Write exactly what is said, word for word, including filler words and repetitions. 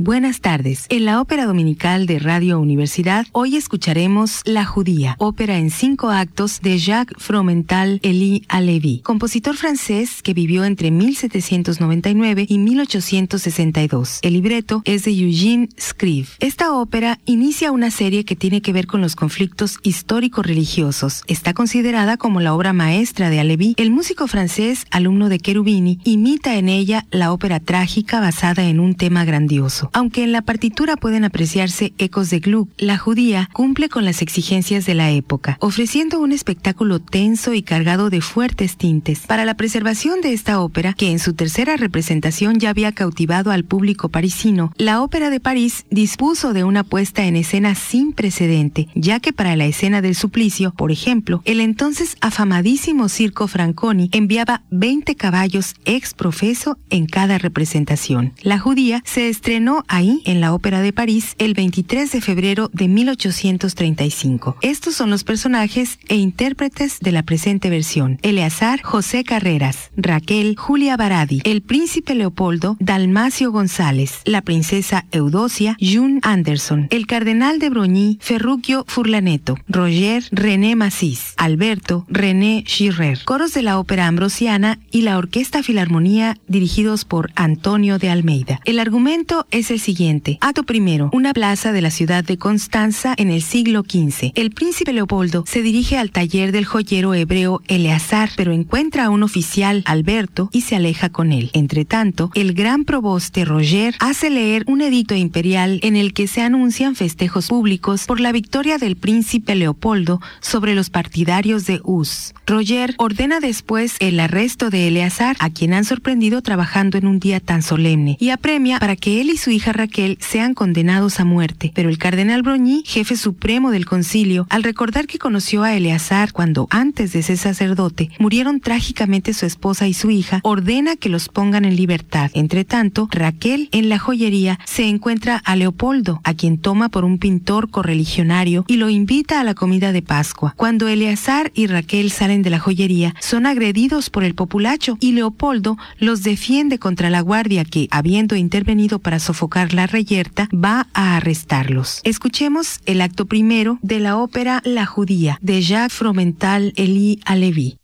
Buenas tardes. En la ópera dominical de Radio Universidad, hoy escucharemos La Judía, ópera en cinco actos de Jacques Fromental Elie Halévy, compositor francés que vivió entre mil setecientos noventa y nueve y mil ochocientos sesenta y dos. El libreto es de Eugène Scribe. Esta ópera inicia una serie que tiene que ver con los conflictos histórico-religiosos. Está considerada como la obra maestra de Halévy. El músico francés, alumno de Cherubini, imita en ella la ópera trágica basada en un tema grandioso. Aunque en la partitura pueden apreciarse ecos de Gluck, La Judía cumple con las exigencias de la época, ofreciendo un espectáculo tenso y cargado de fuertes tintes. Para la preservación de esta ópera, que en su tercera representación ya había cautivado al público parisino, la Ópera de París dispuso de una puesta en escena sin precedente, ya que para la escena del suplicio, por ejemplo, el entonces afamadísimo Circo Franconi enviaba veinte caballos ex profeso en cada representación. La Judía se estrenó ahí, en la Ópera de París, el veintitrés de febrero de mil ochocientos treinta y cinco. Estos son los personajes e intérpretes de la presente versión: Eleazar, José Carreras; Raquel, Julia Baradi; el príncipe Leopoldo, Dalmacio González; la princesa Eudocia, June Anderson; el cardenal de Brogny, Ferruccio Furlaneto; Roger, René Massis; Alberto, René Girrer. Coros de la Ópera Ambrosiana y la Orquesta Filarmonía, dirigidos por Antonio de Almeida. El argumento es el siguiente. Acto primero. Una plaza de la ciudad de Constanza en el siglo quince. El príncipe Leopoldo se dirige al taller del joyero hebreo Eleazar, pero encuentra a un oficial, Alberto, y se aleja con él. Entre tanto, el gran proboste Roger hace leer un edicto imperial en el que se anuncian festejos públicos por la victoria del príncipe Leopoldo sobre los partidarios de Hus. Roger ordena después el arresto de Eleazar, a quien han sorprendido trabajando en un día tan solemne, y apremia para que él y su hija Raquel sean condenados a muerte. Pero el cardenal Brogny, jefe supremo del concilio, al recordar que conoció a Eleazar cuando, antes de ser sacerdote, murieron trágicamente su esposa y su hija, ordena que los pongan en libertad. Entre tanto, Raquel, en la joyería, se encuentra a Leopoldo, a quien toma por un pintor correligionario y lo invita a la comida de Pascua. Cuando Eleazar y Raquel salen de la joyería, son agredidos por el populacho y Leopoldo los defiende contra la guardia que, habiendo intervenido para sofocar la reyerta, va a arrestarlos. Escuchemos el acto primero de la ópera La Judía de Jacques Fromental Elie Halévy.